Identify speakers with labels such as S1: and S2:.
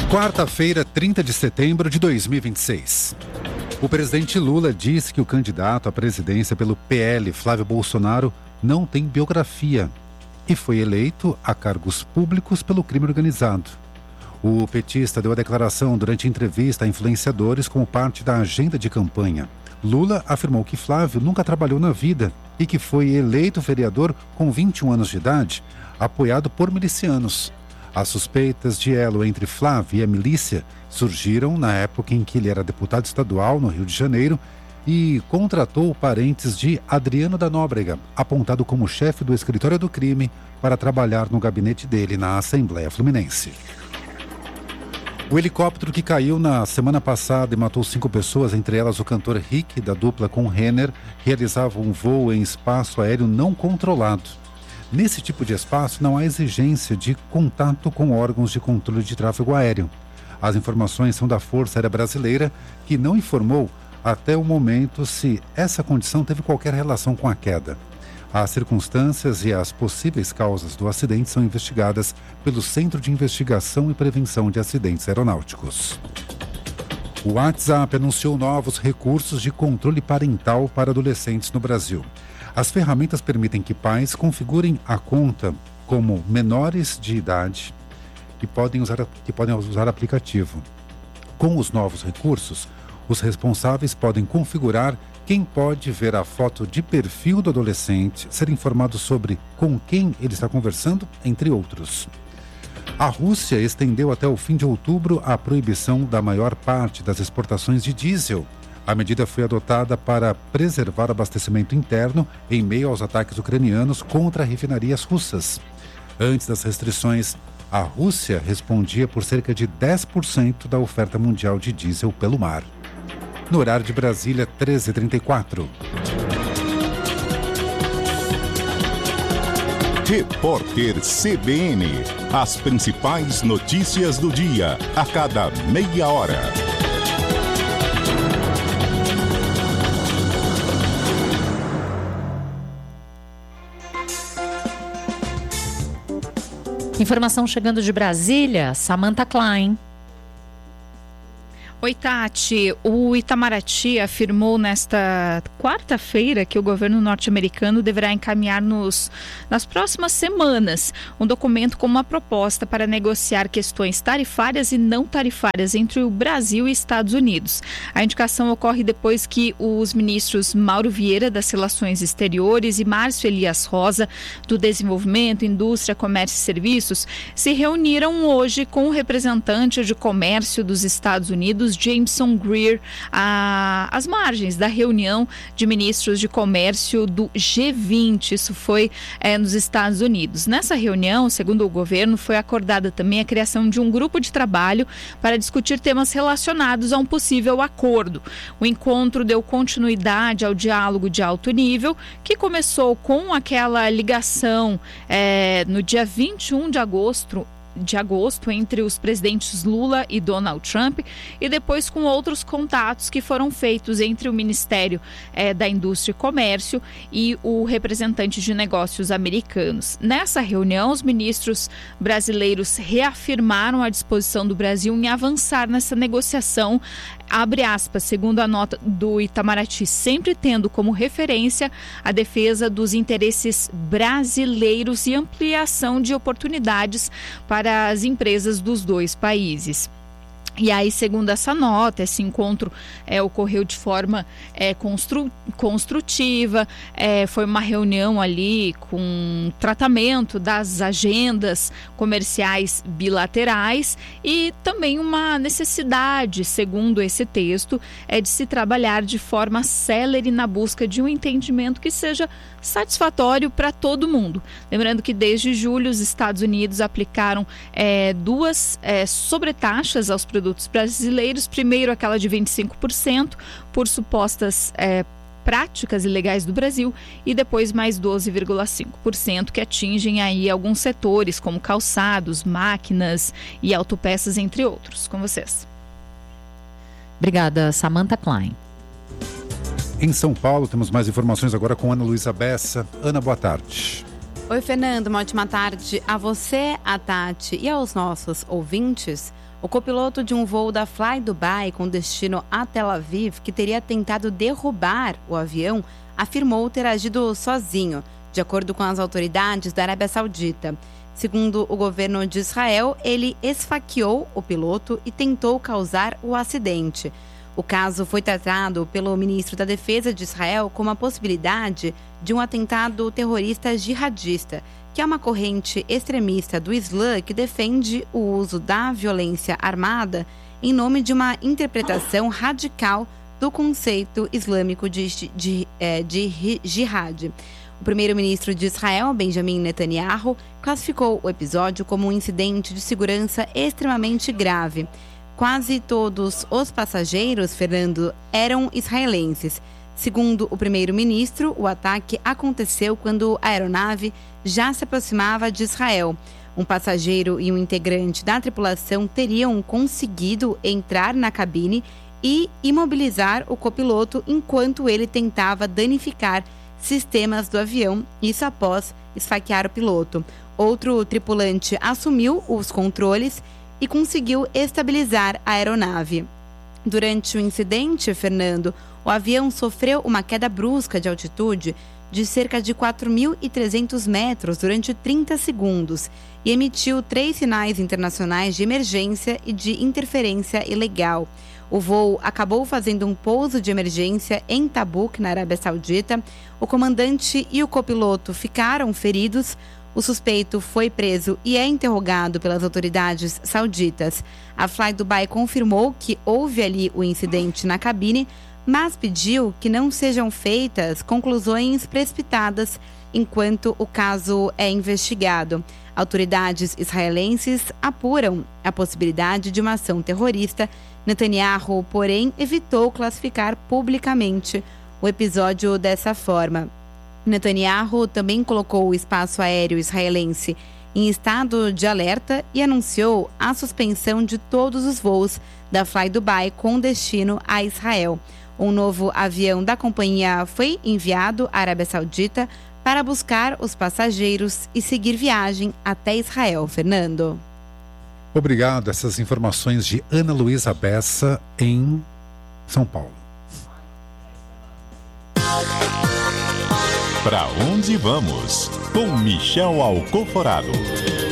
S1: Quarta-feira, 30 de setembro de 2026. O presidente Lula disse que o candidato à presidência pelo PL, Flávio Bolsonaro, não tem biografia e foi eleito a cargos públicos pelo crime organizado. O petista deu a declaração durante entrevista a influenciadores como parte da agenda de campanha. Lula afirmou que Flávio nunca trabalhou na vida e que foi eleito vereador com 21 anos de idade, apoiado por milicianos. As suspeitas de elo entre Flávio e a milícia surgiram na época em que ele era deputado estadual no Rio de Janeiro e contratou parentes de Adriano da Nóbrega, apontado como chefe do escritório do crime, para trabalhar no gabinete dele na Assembleia Fluminense. O helicóptero que caiu na semana passada e matou 5 pessoas, entre elas o cantor Rick, da dupla com Renner, realizava um voo em espaço aéreo não controlado. Nesse tipo de espaço não há exigência de contato com órgãos de controle de tráfego aéreo. As informações são da Força Aérea Brasileira, que não informou até o momento se essa condição teve qualquer relação com a queda. As circunstâncias e as possíveis causas do acidente são investigadas pelo Centro de Investigação e Prevenção de Acidentes Aeronáuticos. O WhatsApp anunciou novos recursos de controle parental para adolescentes no Brasil. As ferramentas permitem que pais configurem a conta como menores de idade que podem usar aplicativo. Com os novos recursos, os responsáveis podem configurar quem pode ver a foto de perfil do adolescente, ser informado sobre com quem ele está conversando, entre outros. A Rússia estendeu até o fim de outubro a proibição da maior parte das exportações de diesel. A medida foi adotada para preservar o abastecimento interno em meio aos ataques ucranianos contra refinarias russas. Antes das restrições, a Rússia respondia por cerca de 10% da oferta mundial de diesel pelo mar. No horário de Brasília, 13h34.
S2: Repórter CBN. As principais notícias do dia, a cada meia hora.
S3: Informação chegando de Brasília, Samantha Klein.
S4: Oi, Tati. O Itamaraty afirmou nesta quarta-feira que o governo norte-americano deverá encaminhar nas próximas semanas um documento com uma proposta para negociar questões tarifárias e não tarifárias entre o Brasil e Estados Unidos. A indicação ocorre depois que os ministros Mauro Vieira, das Relações Exteriores, e Márcio Elias Rosa, do Desenvolvimento, Indústria, Comércio e Serviços, se reuniram hoje com o representante de comércio dos Estados Unidos, Jameson Greer, às margens da reunião de ministros de comércio do G20. Isso foi nos Estados Unidos. Nessa reunião, segundo o governo, foi acordada também a criação de um grupo de trabalho para discutir temas relacionados a um possível acordo. O encontro deu continuidade ao diálogo de alto nível, que começou com aquela ligação no dia 21 de agosto entre os presidentes Lula e Donald Trump, e depois com outros contatos que foram feitos entre o Ministério da Indústria e Comércio e o representante de negócios americanos. Nessa reunião, os ministros brasileiros reafirmaram a disposição do Brasil em avançar nessa negociação, abre aspas, segundo a nota do Itamaraty, sempre tendo como referência a defesa dos interesses brasileiros e ampliação de oportunidades para as empresas dos dois países. E aí, segundo essa nota, esse encontro ocorreu de forma construtiva, foi uma reunião ali com tratamento das agendas comerciais bilaterais e também uma necessidade, segundo esse texto, de se trabalhar de forma célere na busca de um entendimento que seja satisfatório para todo mundo. Lembrando que desde julho os Estados Unidos aplicaram duas sobretaxas aos produtos brasileiros, primeiro aquela de 25% por supostas práticas ilegais do Brasil e depois mais 12,5% que atingem aí alguns setores como calçados, máquinas e autopeças, entre outros. Com vocês.
S3: Obrigada, Samantha Klein.
S1: Em São Paulo, temos mais informações agora com Ana Luísa Bessa. Ana, boa tarde.
S5: Oi, Fernando, uma ótima tarde a você, a Tati e aos nossos ouvintes. O copiloto de um voo da Fly Dubai com destino a Tel Aviv, que teria tentado derrubar o avião, afirmou ter agido sozinho, de acordo com as autoridades da Arábia Saudita. Segundo o governo de Israel, ele esfaqueou o piloto e tentou causar o acidente. O caso foi tratado pelo ministro da Defesa de Israel como a possibilidade de um atentado terrorista jihadista, que é uma corrente extremista do Islã que defende o uso da violência armada em nome de uma interpretação radical do conceito islâmico de jihad. O primeiro-ministro de Israel, Benjamin Netanyahu, classificou o episódio como um incidente de segurança extremamente grave. Quase todos os passageiros, Fernando, eram israelenses. Segundo o primeiro-ministro, o ataque aconteceu quando a aeronave já se aproximava de Israel. Um passageiro e um integrante da tripulação teriam conseguido entrar na cabine e imobilizar o copiloto enquanto ele tentava danificar sistemas do avião, isso após esfaquear o piloto. Outro tripulante assumiu os controles e conseguiu estabilizar a aeronave. Durante o incidente, Fernando, o avião sofreu uma queda brusca de altitude de cerca de 4.300 metros durante 30 segundos e emitiu 3 sinais internacionais de emergência e de interferência ilegal. O voo acabou fazendo um pouso de emergência em Tabuk, na Arábia Saudita. O comandante e o copiloto ficaram feridos. O suspeito foi preso e é interrogado pelas autoridades sauditas. A Fly Dubai confirmou que houve ali o incidente na cabine, mas pediu que não sejam feitas conclusões precipitadas enquanto o caso é investigado. Autoridades israelenses apuram a possibilidade de uma ação terrorista. Netanyahu, porém, evitou classificar publicamente o episódio dessa forma. Netanyahu também colocou o espaço aéreo israelense em estado de alerta e anunciou a suspensão de todos os voos da Fly Dubai com destino a Israel. Um novo avião da companhia foi enviado à Arábia Saudita para buscar os passageiros e seguir viagem até Israel. Fernando.
S1: Obrigado. Essas informações de Ana Luísa Bessa em São Paulo.
S2: Para onde vamos? Com Michel Alcoforado.